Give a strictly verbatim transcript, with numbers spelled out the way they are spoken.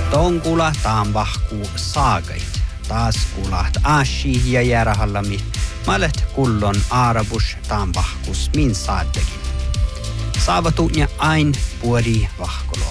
Tonkula taanvahku saagait. Taas kuulat ashi ja järahallami. Malet kullon aarabus taanvahkus min saaddekin. Saavatunya ain puoli vahkolo.